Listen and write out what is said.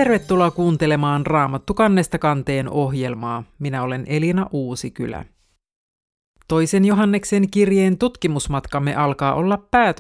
tervetuloa kuuntelemaan Raamattu kannesta kanteen ohjelmaa. Minä olen Elina Uusikylä. Toisen Johanneksen kirjeen tutkimusmatkamme alkaa olla päätöksessä.